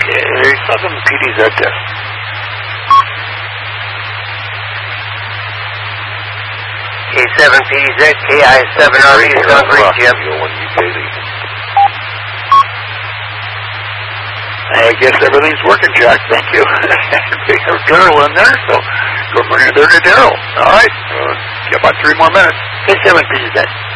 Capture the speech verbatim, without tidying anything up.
Okay, seven P D Z there. K seven P D Z, K I seven R B is on reach, Jim. I guess everything's working, Jack. Thank you. We have Daryl in there, so we're bringing it there to Daryl. All right. Uh, give about three more minutes. K seven P D Z.